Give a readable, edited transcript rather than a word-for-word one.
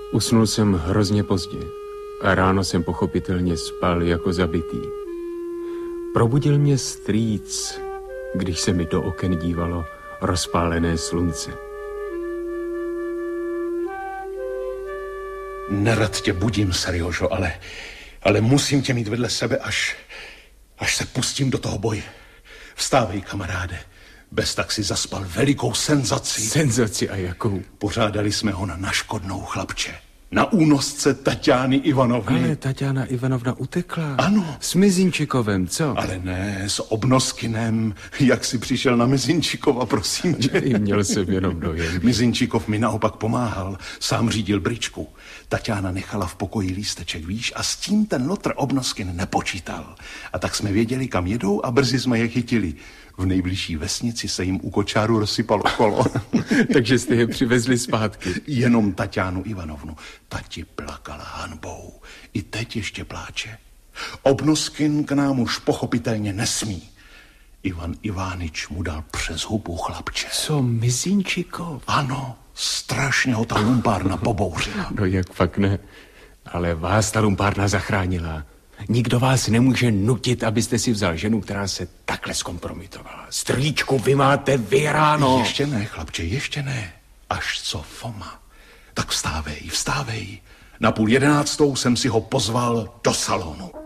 Usnul jsem hrozně pozdě a ráno jsem pochopitelně spal jako zabitý. Probudil mě strýc, když se mi do oken dívalo rozpálené slunce. Nerad tě budím, Serjožo, ale musím tě mít vedle sebe, až se pustím do toho boje. Vstávej, kamaráde. Bez tak si zaspal velikou senzaci. Senzaci a jakou? Pořádali jsme ho na naškodnou, chlapče. Na únosce Taťány Ivanovny. Ale Taťána Ivanovna utekla. Ano. S Mizinčikovem, co? Ale ne, s Obnoskinem. Jak si přišel na Mizinčikova, prosím tě. Měl jsem jenom dojem. Mizinčikov mi naopak pomáhal. Sám řídil bričku. Taťána nechala v pokoji lísteček, víš, a s tím ten lotr Obnoskin nepočítal. A tak jsme věděli, kam jedou a brzy jsme je chytili. V nejbližší vesnici se jim u kočáru rozsypalo kolo. Takže jste je přivezli zpátky. Jenom Taťánu Ivanovnu. Tati plakala hanbou. I teď ještě pláče. Obnoskin k nám už pochopitelně nesmí. Ivan Ivánič mu dal přes hubu, chlapče. Co, Mizinčikov? Ano, strašně ho ta lumpárna pobouřila. No jak fakt ne. Ale vás ta lumpárna zachránila. Nikdo vás nemůže nutit, abyste si vzal ženu, která se takhle zkompromitovala. Strýčku, vy máte vyhráno. Ještě ne, chlapče, ještě ne. Až co Foma. Tak vstávej. Na 10:30 jsem si ho pozval do salonu.